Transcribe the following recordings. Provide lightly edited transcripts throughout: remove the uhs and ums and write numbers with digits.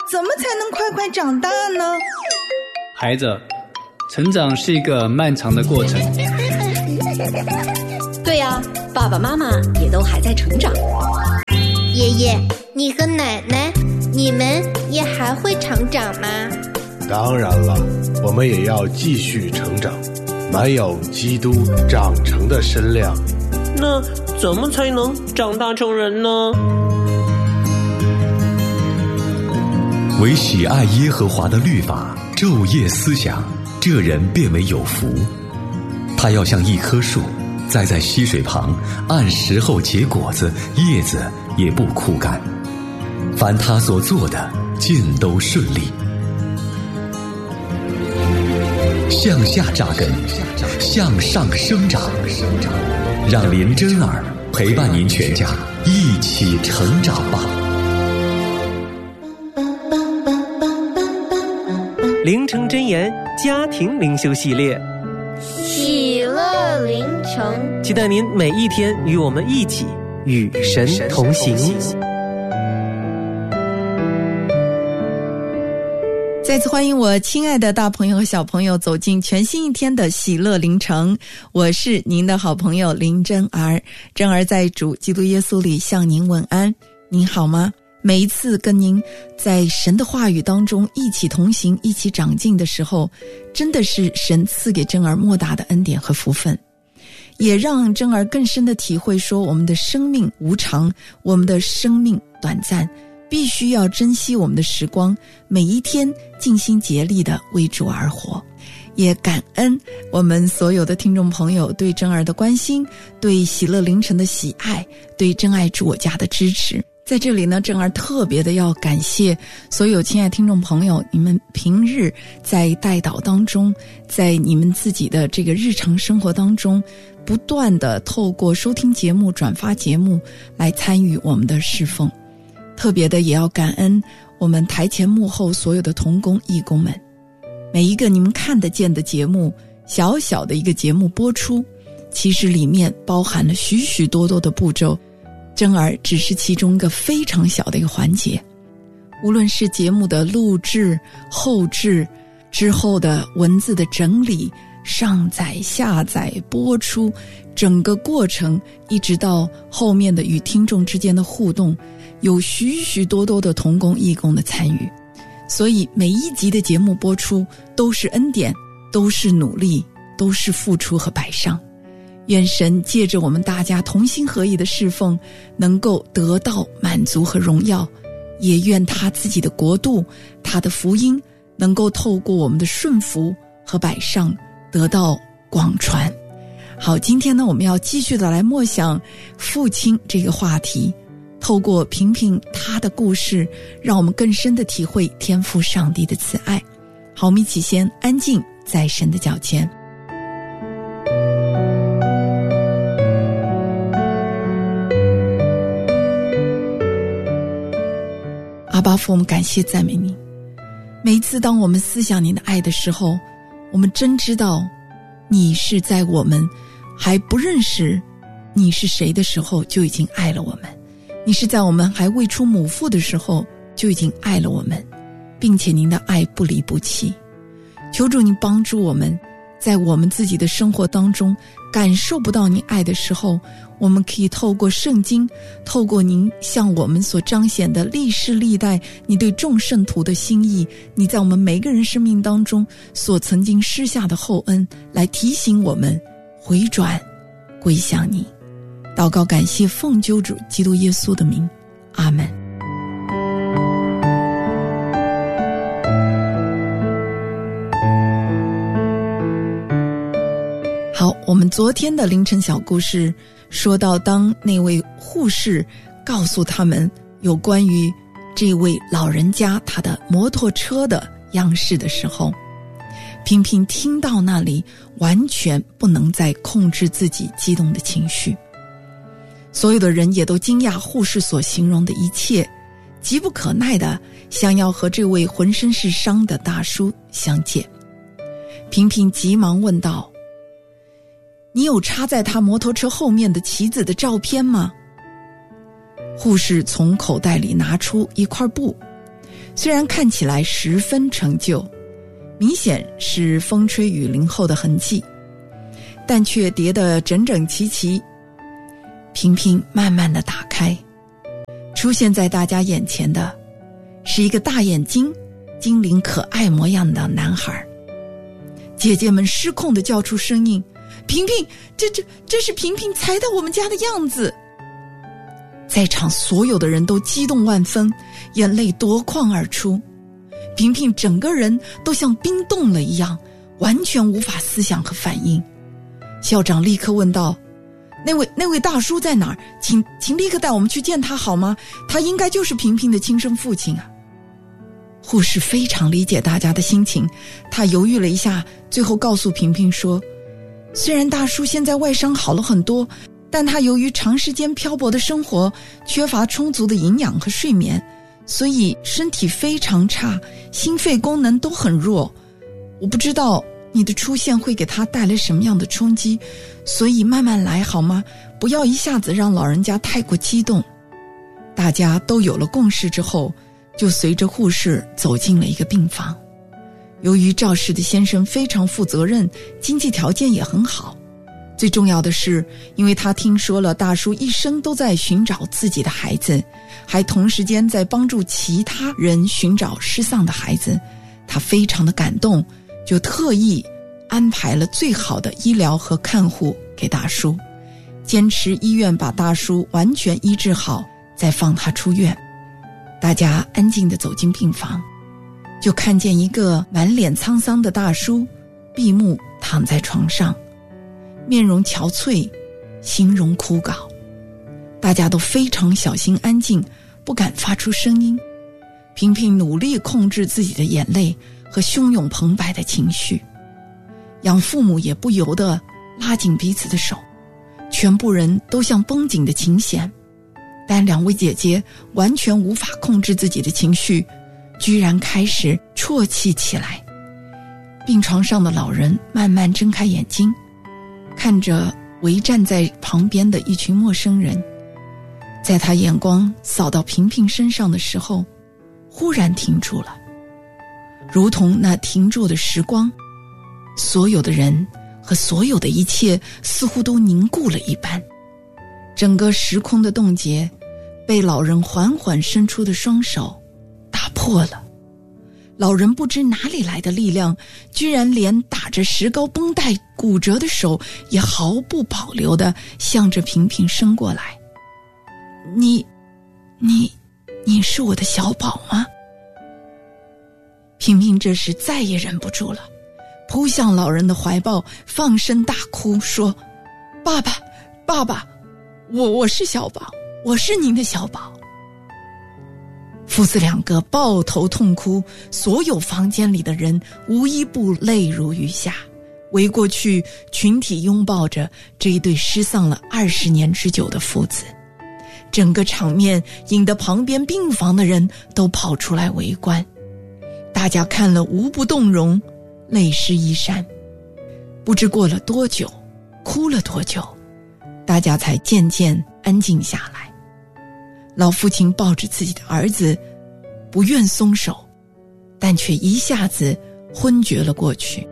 怎么才能快快长大呢？ 孩子，成长是一个漫长的过程。 对呀，爸爸妈妈也都还在成长。 爷爷，你和奶奶，你们也还会成长吗？ 当然了，我们也要继续成长，满有基督长成的身量。 那怎么才能长大成人呢？ 唯喜爱耶和华的律法，昼夜思想，这人便为有福。他要像一棵树，栽在溪水旁，按时候结果子，叶子也不枯干。凡他所做的，尽都顺利。向下扎根，向上生长，让林真儿陪伴您全家一起成长吧。 灵城真言家庭灵修系列， 喜乐灵城， 期待您每一天与我们一起与神同行。 再次欢迎我亲爱的大朋友和小朋友走进全新一天的喜乐灵城，我是您的好朋友林真儿。真儿在主基督耶稣里向您问安，您好吗？每一次跟您在神的话语当中一起同行，一起长进的时候，真的是神赐给真儿莫大的恩典和福分，也让真儿更深的体会说，我们的生命无常，我们的生命短暂，必须要珍惜我们的时光，每一天尽心竭力的为主而活。也感恩我们所有的听众朋友对真儿的关心，对喜乐灵城的喜爱，对真爱主我家的支持。在这里呢，真儿特别的要感谢所有亲爱听众朋友，你们平日在代祷当中，在你们自己的这个日常生活当中，不断的透过收听节目、转发节目来参与我们的侍奉。特别的也要感恩我们台前幕后所有的同工义工们，每一个你们看得见的节目，小小的一个节目播出，其实里面包含了许许多多的步骤，真儿只是其中一个非常小的一个环节。无论是节目的录制、后制之后的文字的整理、上载、下载、播出，整个过程一直到后面的与听众之间的互动，有许许多多的同工义工的参与，所以每一集的节目播出都是恩典，都是努力，都是付出和摆上。愿神借着我们大家同心合意的侍奉，能够得到满足和荣耀，也愿他自己的国度，他的福音能够透过我们的顺服和摆上得到广传。好，今天呢，我们要继续的来默想父亲这个话题，透过平平他的故事，让我们更深的体会天父上帝的慈爱。好，我们一起先安静在神的脚前。阿爸父，我们感谢赞美你。每一次当我们思想你的爱的时候，我们真知道你是在我们还不认识你是谁的时候就已经爱了我们，你是在我们还未出母腹的时候就已经爱了我们，并且您的爱不离不弃。求主你帮助我们，在我们自己的生活当中感受不到你爱的时候，我们可以透过圣经，透过您向我们所彰显的历世历代你对众圣徒的心意，你在我们每个人生命当中所曾经施下的厚恩，来提醒我们回转归向你。祷告感谢奉救主基督耶稣的名，阿们。好，我们昨天的凌晨小故事说到，当那位护士告诉他们有关于这位老人家他的摩托车的样式的时候，平平听到那里完全不能再控制自己激动的情绪。所有的人也都惊讶护士所形容的一切，急不可耐的想要和这位浑身是伤的大叔相见。平平急忙问道，你有插在他摩托车后面的旗子的照片吗？护士从口袋里拿出一块布， 虽然看起来十分陈旧，明显是风吹雨淋后的痕迹，但却叠得整整齐齐。萍萍慢慢地打开，出现在大家眼前的是一个大眼睛、精灵可爱模样的男孩。姐姐们失控地叫出声音：萍萍，这是萍萍才到我们家的样子。在场所有的人都激动万分，眼泪夺眶而出。萍萍整个人都像冰冻了一样，完全无法思想和反应。校长立刻问道：那位大叔在哪儿？请立刻带我们去见他好吗？他应该就是萍萍的亲生父亲啊。护士非常理解大家的心情，他犹豫了一下，最后告诉萍萍说，虽然大叔现在外伤好了很多，但他由于长时间漂泊的生活，缺乏充足的营养和睡眠，所以身体非常差，心肺功能都很弱。我不知道你的出现会给他带来什么样的冲击，所以慢慢来好吗？不要一下子让老人家太过激动。大家都有了共识之后，就随着护士走进了一个病房。由于肇事的先生非常负责任，经济条件也很好，最重要的是，因为他听说了大叔一生都在寻找自己的孩子，还同时间在帮助其他人寻找失丧的孩子，他非常的感动，就特意安排了最好的医疗和看护给大叔，坚持医院把大叔完全医治好，再放他出院。大家安静地走进病房，就看见一个满脸沧桑的大叔闭目躺在床上，面容憔悴，形容枯槁。大家都非常小心安静，不敢发出声音。萍萍努力控制自己的眼泪和汹涌澎湃的情绪，养父母也不由得拉紧彼此的手，全部人都像绷紧的琴弦。但两位姐姐完全无法控制自己的情绪，居然开始啜泣起来。病床上的老人慢慢睁开眼睛，看着围站在旁边的一群陌生人，在他眼光扫到萍萍身上的时候，忽然停住了，如同那停住的时光，所有的人和所有的一切似乎都凝固了一般。整个时空的冻结被老人缓缓伸出的双手打破了。老人不知哪里来的力量，居然连打着石膏绷带骨折的手也毫不保留地向着萍萍伸过来。你是我的小宝吗？萍萍这时再也忍不住了，扑向老人的怀抱，放声大哭，说：爸爸，我是小宝，我是您的小宝。父子两个抱头痛哭，所有房间里的人无一不泪如雨下，围过去群体拥抱着这一对失丧了20年之久的父子。整个场面引得旁边病房的人都跑出来围观，大家看了无不动容，泪湿衣衫。不知过了多久，哭了多久，大家才渐渐安静下来。老父亲抱着自己的儿子，不愿松手，但却一下子昏厥了过去。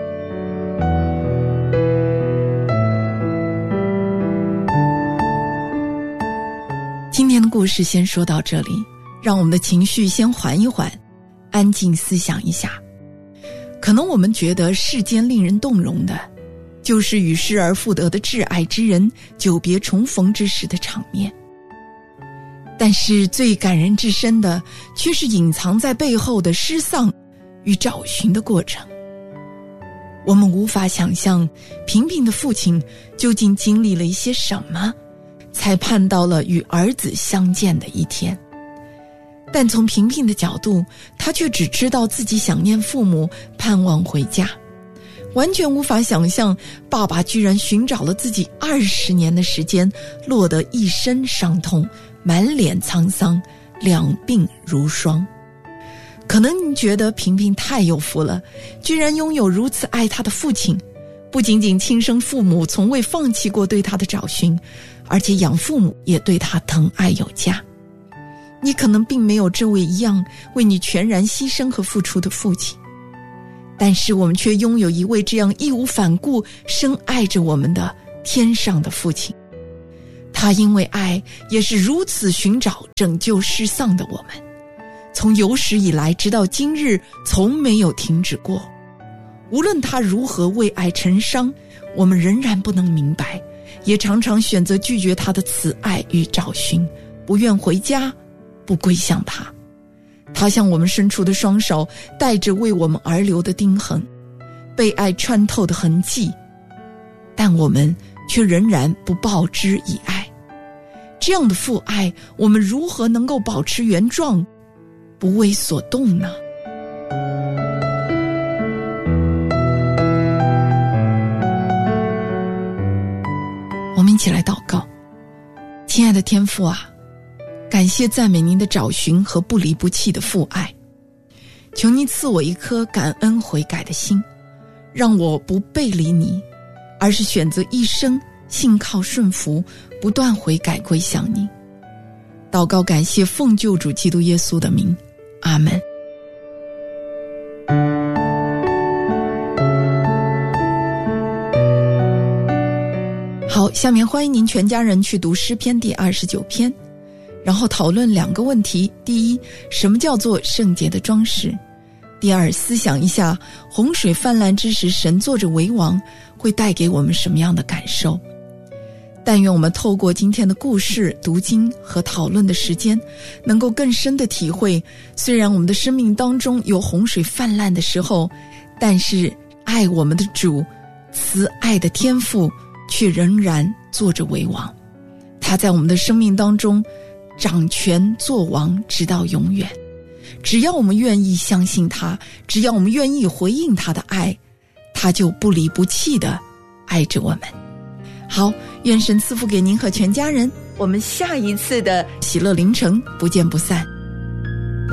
今天的故事先说到这里，让我们的情绪先缓一缓，安静思想一下。可能我们觉得世间令人动容的，就是与失而复得的挚爱之人久别重逢之时的场面，但是最感人至深的，却是隐藏在背后的失丧与找寻的过程。我们无法想象萍萍的父亲究竟经历了一些什么，才盼到了与儿子相见的一天。但从萍萍的角度，他却只知道自己想念父母，盼望回家，完全无法想象爸爸居然寻找了自己20年的时间，落得一身伤痛，满脸沧桑，两鬓如霜。可能你觉得萍萍太有福了，居然拥有如此爱她的父亲，不仅仅亲生父母从未放弃过对她的找寻，而且养父母也对她疼爱有加。 你可能并没有这位一样为你全然牺牲和付出的父亲，但是我们却拥有一位这样义无反顾深爱着我们的天上的父亲。他因为爱也是如此寻找拯救失丧的我们，从有史以来直到今日从没有停止过。无论他如何为爱成伤，我们仍然不能明白，也常常选择拒绝他的慈爱与找寻，不愿回家，不归向他。他向我们伸出的双手带着为我们而流的钉痕，被爱穿透的痕迹，但我们却仍然不报之以爱。这样的父爱，我们如何能够保持原状，不为所动呢？我们一起来祷告。亲爱的天父啊，感谢赞美您的找寻和不离不弃的父爱，求你赐我一颗感恩悔改的心，让我不背离你，而是选择一生信靠顺服，不断悔改归向你。祷告感谢奉救主基督耶稣的名，阿们。好，下面欢迎您全家人去读诗篇第29篇，然后讨论2个问题。第一，什么叫做圣洁的装饰？第二，思想一下洪水泛滥之时，神坐着为王，会带给我们什么样的感受？但愿我们透过今天的故事、读经和讨论的时间，能够更深的体会，虽然我们的生命当中有洪水泛滥的时候，但是爱我们的主，慈爱的天父却仍然坐着为王。他在我们的生命当中掌权作王，直到永远。只要我们愿意相信他，只要我们愿意回应他的爱，他就不离不弃地爱着我们。好，愿神赐福给您和全家人，我们下一次的喜乐凌晨不见不散。